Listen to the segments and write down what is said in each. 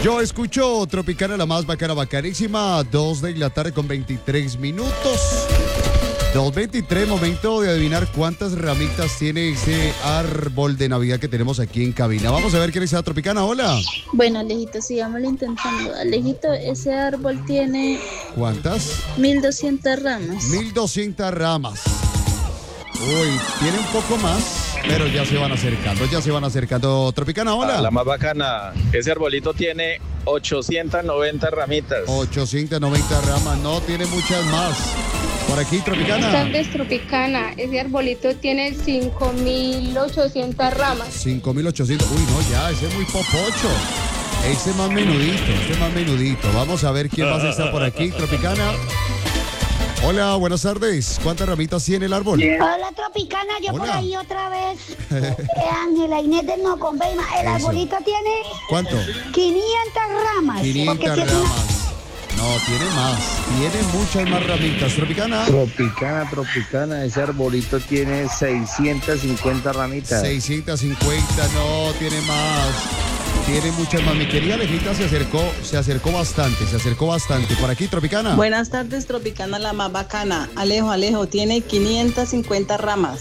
Yo escucho Tropicana, la más bacana, bacanísima. 2 de la tarde con 23 minutos. 2:23, momento de adivinar cuántas ramitas tiene ese árbol de Navidad que tenemos aquí en cabina. Vamos a ver quién es esa Tropicana. Hola. Bueno, Alejito, sigámoslo intentando. Alejito, ese árbol tiene ¿Cuántas? 1200 ramas. 1200 ramas. Uy, tiene un poco más, pero ya se van acercando. Tropicana, hola. La más bacana, ese arbolito tiene 890 ramitas. 890 ramas, no, tiene muchas más. Por aquí, Tropicana. Buenas tardes, Tropicana. Ese arbolito tiene 5800 ramas. 5800. Uy, no, ya, ese es muy popocho. Ese es más menudito. Vamos a ver quién más está por aquí, Tropicana. Hola, buenas tardes. ¿Cuántas ramitas tiene el árbol? Hola, Tropicana, yo Hola. por ahí otra vez. Ángela Inés del Nocombeima. El Eso. arbolito tiene ¿Cuánto? 500 ramas. 500 Porque si es ramas. No, tiene más. Tiene muchas más ramitas. Tropicana. Tropicana, ese arbolito tiene 650 ramitas. 650, no, tiene más. Tiene muchas más. Mi querida Alejita se acercó bastante. Por aquí, Tropicana. Buenas tardes, Tropicana, la más bacana. Alejo, tiene 550 ramas.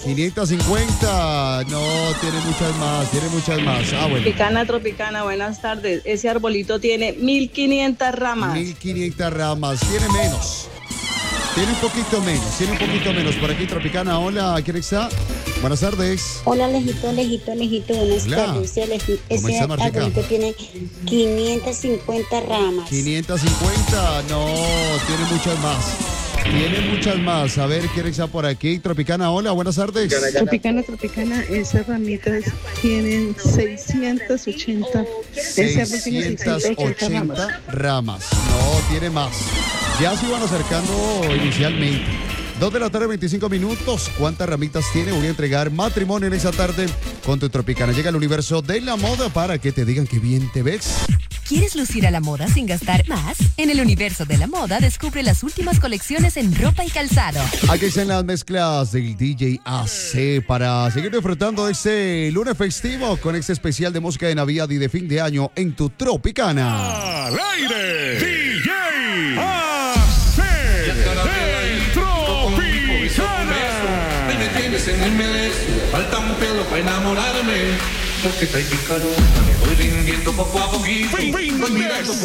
550, no, tiene muchas más. Ah, bueno. Tropicana, buenas tardes. Ese arbolito tiene 1500 ramas. 1500 ramas, tiene menos. Tiene un poquito menos. Por aquí, Tropicana, hola, ¿quién está? Buenas tardes. Hola, Alejito. Buenas Hola. tardes. ¿Cómo está, Martica? Arbolito tiene 550 ramas. 550, no, tiene muchas más. A ver, ¿quién está por aquí? Tropicana, hola, buenas tardes. Tropicana, esas ramitas tienen 680. Ese árbol tiene 680 ramas. 680 ramas. No, tiene más. Ya se iban acercando inicialmente. 2 de la tarde, 25 minutos. ¿Cuántas ramitas tiene? Voy a entregar matrimonio en esa tarde con tu Tropicana. Llega el universo de la moda para que te digan que bien te ves. ¿Quieres lucir a la moda sin gastar más? En el universo de la moda descubre las últimas colecciones en ropa y calzado. Aquí están las mezclas del DJ AC para seguir disfrutando de este lunes festivo con este especial de música de Navidad y de fin de año en tu Tropicana. ¡Al aire! DJ AC, el Tropicana. Me tienes en el mes, falta un pelo para enamorarme. Porque estoy picado, me voy rindiendo poco a poquito. Voy mirando